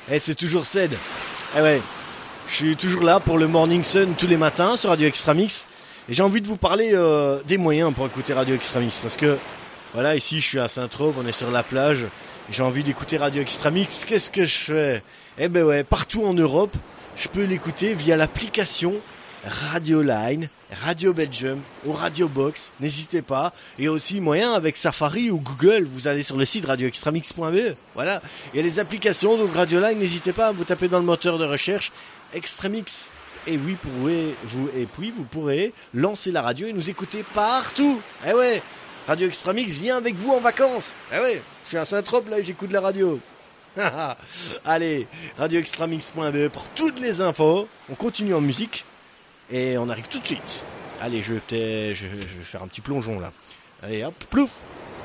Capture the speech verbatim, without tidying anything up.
Eh, c'est toujours Ced. Eh ouais, je suis toujours là pour le Morning Sun tous les matins sur Radio Extra Mix. Et j'ai envie de vous parler euh, des moyens pour écouter Radio Extra Mix. Parce que, voilà, ici je suis à Saint-Tropez, on est sur la plage. Et j'ai envie d'écouter Radio Extra Mix. Qu'est-ce que je fais? Eh ben ouais, partout en Europe, je peux l'écouter via l'application Radio Line, Radio Belgium ou Radio Box, n'hésitez pas. Et aussi moyen avec Safari ou Google, vous allez sur le site radio extra mix point b e. Voilà, il y a les applications, donc Radio Line, n'hésitez pas, vous tapez dans le moteur de recherche Extramix. Et oui, pourrez, vous, et puis vous pourrez lancer la radio et nous écouter partout. Eh ouais, Radio Extramix vient avec vous en vacances. Eh ouais, je suis à Saint-Tropez là et j'écoute la radio. Allez, radio extra mix point b e pour toutes les infos. On continue en musique. Et on arrive tout de suite. Allez, je, je, je vais faire un petit plongeon là. Allez hop, plouf.